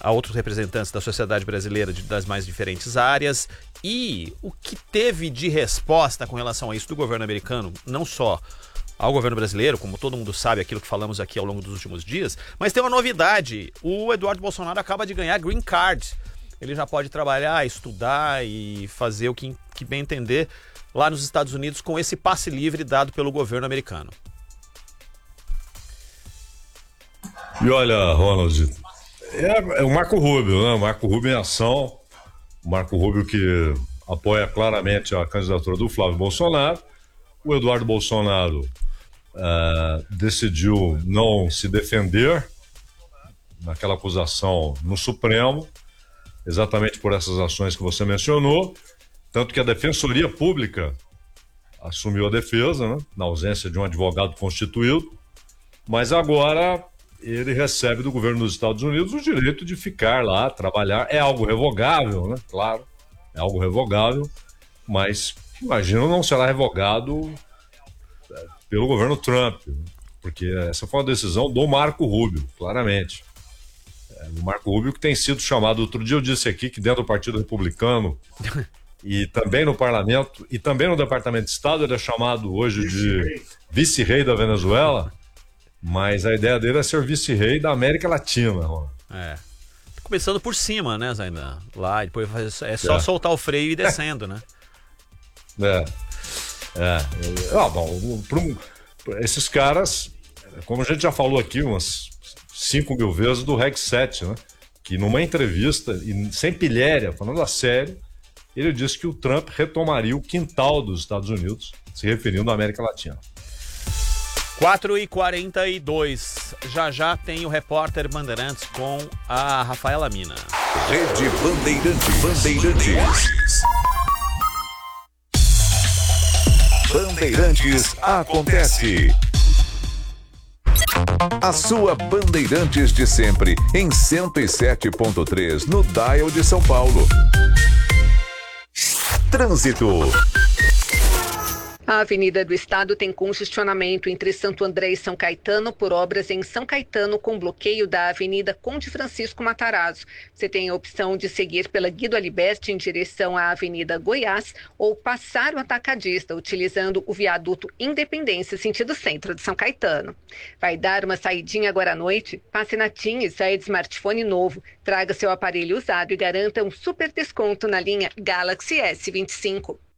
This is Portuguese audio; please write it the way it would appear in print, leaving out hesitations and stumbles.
a outros representantes da sociedade brasileira das mais diferentes áreas, e o que teve de resposta com relação a isso do governo americano, não só ao governo brasileiro, como todo mundo sabe, aquilo que falamos aqui ao longo dos últimos dias, mas tem uma novidade: o Eduardo Bolsonaro acaba de ganhar Green Card. Ele já pode trabalhar, estudar e fazer o que bem entender lá nos Estados Unidos com esse passe livre dado pelo governo americano. E olha, Ronald, é o Marco Rubio, né? O Marco Rubio em ação, o Marco Rubio que apoia claramente a candidatura do Flávio Bolsonaro. O Eduardo Bolsonaro decidiu não se defender naquela acusação no Supremo, exatamente por essas ações que você mencionou, tanto que a Defensoria Pública assumiu a defesa, né, na ausência de um advogado constituído, mas agora ele recebe do governo dos Estados Unidos o direito de ficar lá, trabalhar. É algo revogável, né? Claro, é algo revogável, mas imagino não será revogado pelo governo Trump, porque essa foi uma decisão do Marco Rubio, claramente. O Marco Rubio que tem sido chamado, outro dia eu disse aqui que dentro do Partido Republicano e também no Parlamento e também no Departamento de Estado ele é chamado hoje de vice-rei da Venezuela, mas a ideia dele é ser vice-rei da América Latina. Começando por cima, né, Zaidan? Lá, depois é só soltar o freio e ir descendo, né? Esses caras, como a gente já falou aqui umas 5.000 vezes do Reg 7, né? Que numa entrevista, e sem pilhéria, falando a sério, ele disse que o Trump retomaria o quintal dos Estados Unidos, se referindo à América Latina. 4h42, já tem o repórter Bandeirantes com a Rafaela Mina. Rede Bandeirantes. Bandeirantes acontece. A sua Bandeirantes de sempre em 107.3 no dial de São Paulo. Trânsito. A Avenida do Estado tem congestionamento entre Santo André e São Caetano por obras em São Caetano com bloqueio da Avenida Conde Francisco Matarazzo. Você tem a opção de seguir pela Guido Aliberti em direção à Avenida Goiás ou passar o Atacadista utilizando o viaduto Independência sentido centro de São Caetano. Vai dar uma saidinha agora à noite? Passe na TIM e saia de smartphone novo. Traga seu aparelho usado e garanta um super desconto na linha Galaxy S25.